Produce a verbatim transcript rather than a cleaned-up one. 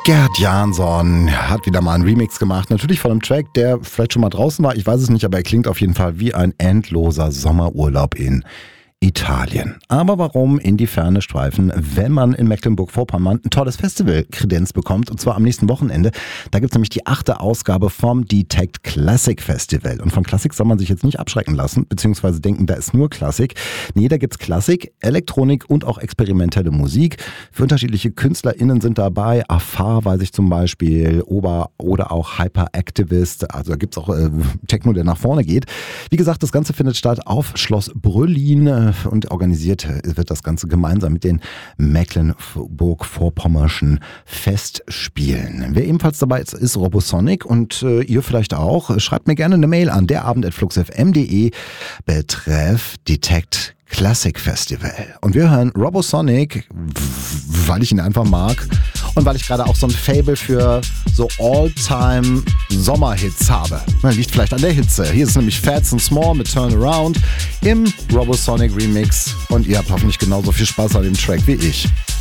Gerd Jansson hat wieder mal einen Remix gemacht. Natürlich von einem Track, der vielleicht schon mal draußen war. Ich weiß es nicht, aber er klingt auf jeden Fall wie ein endloser Sommerurlaub in Italien. Aber warum in die Ferne streifen, wenn man in Mecklenburg-Vorpommern ein tolles Festival Kredenz bekommt, und zwar am nächsten Wochenende. Da gibt es nämlich die achte Ausgabe vom Detect Classic Festival. Und von Klassik soll man sich jetzt nicht abschrecken lassen, beziehungsweise denken, da ist nur Klassik. Nee, da gibt's Klassik, Elektronik und auch experimentelle Musik. Für unterschiedliche KünstlerInnen sind dabei. Afar weiß ich zum Beispiel, Ober oder auch Hyperactivist. Also da gibt's auch äh, Techno, der nach vorne geht. Wie gesagt, das Ganze findet statt auf Schloss Brüllin. Und organisiert wird das Ganze gemeinsam mit den Mecklenburg-Vorpommerschen Festspielen. Wer ebenfalls dabei ist, ist Robosonic und äh, ihr vielleicht auch. Schreibt mir gerne eine Mail an derabend at fluxfm punkt de betreff Detect Classic Festival. Und wir hören Robosonic, weil ich ihn einfach mag und weil ich gerade auch so ein Faible für so All-Time Sommerhits habe. Man liegt vielleicht an der Hitze. Hier ist nämlich Fats and Small mit Turnaround im Robosonic Remix und ihr habt hoffentlich genauso viel Spaß an dem Track wie ich.